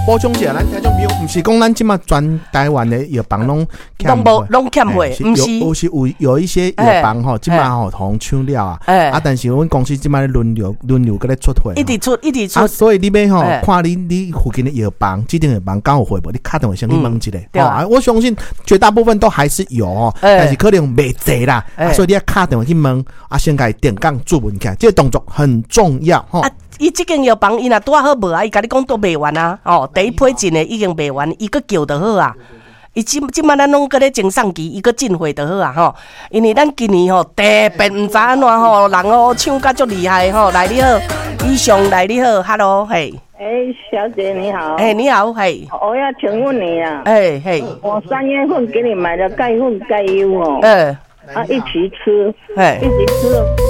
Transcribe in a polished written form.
补充一下，咱听众朋友，不是讲咱即马全台湾的药房拢欠货，不是有一些药房吼，即马吼同抢了啊，但是阮公司即马轮流搁咧出货， 一直出， 所以你要吼看你附近的药房，指定药房刚有货无？你打电话先去问一下，我相信绝大部分都还是有哦，但是可能未济啦，所以你要打电话去问，先甲伊电讲注文起来，这个动作很重要吼。 伊即间药房伊若拄好无啊，伊甲你讲都卖完啊，第一批进的已经卖完，伊搁叫就好啊。伊即摆咱拢搁咧前送期，伊搁进货就好啊吼。因为咱今年特别毋知安怎人抢甲足厉害来你好，以上来你好 ，Hello 嘿。 小姐你好。 你好嘿。 我要请问你啊。我3月份给你买的钙粉钙优一起吃，一起吃。